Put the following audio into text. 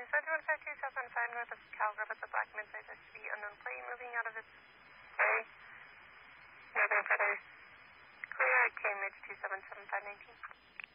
2152 South on 5 north of Calgary with the black midsize SUV unknown plate moving out of its way. Northern Feather. Clear at KMH 277-519.